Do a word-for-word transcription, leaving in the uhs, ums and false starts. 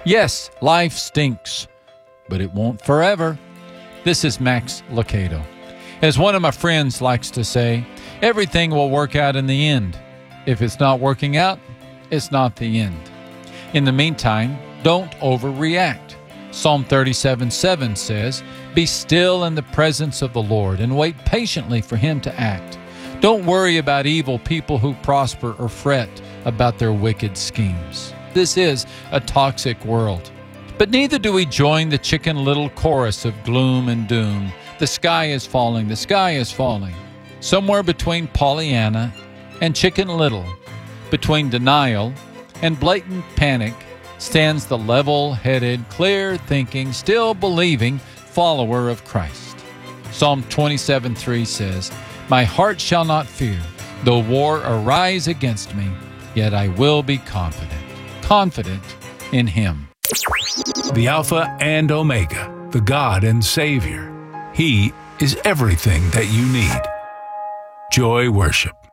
Yes, life stinks, but it won't forever. This is Max Lucado. As one of my friends likes to say, everything will work out in the end. If it's not working out, it's not the end. In the meantime, don't overreact. Psalm thirty-seven seven says, "Be still in the presence of the Lord and wait patiently for Him to act." Don't worry about evil people who prosper or fret about their wicked schemes. This is a toxic world. But neither do we join the Chicken Little chorus of gloom and doom. The sky is falling, the sky is falling. Somewhere between Pollyanna and Chicken Little, between denial and blatant panic, stands the level-headed, clear-thinking, still believing follower of Christ. Psalm twenty-seven three says, "My heart shall not fear, though war arise against me, yet I will be confident, confident in Him." The Alpha and Omega, the God and Savior. He is everything that you need. Joy Worship.